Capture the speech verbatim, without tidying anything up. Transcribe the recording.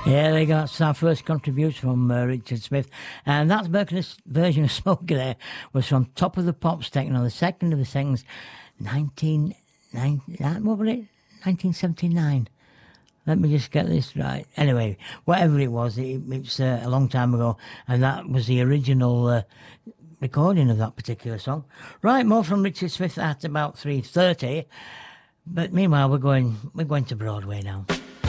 Yeah, they got our first contribution from uh, Richard Smith, and that version of Smoker there was from Top of the Pops Techno, the second of the second, nineteen, nine, what was it? nineteen seventy-nine. Let me just get this right. Anyway, whatever it was, it, it's uh, a long time ago, and that was the original uh, recording of that particular song. Right, more from Richard Smith at about three thirty, but meanwhile we're going we're going to Broadway now.